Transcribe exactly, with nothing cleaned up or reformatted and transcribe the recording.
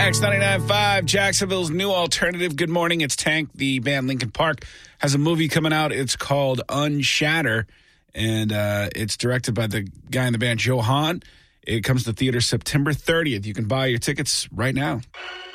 X ninety-nine point five, Jacksonville's new alternative. Good morning. It's Tank. The band Linkin Park has a movie coming out. It's called Unshatter, and uh, it's directed by the guy in the band, Joe Hahn. It comes to theater September thirtieth. You can buy your tickets right now.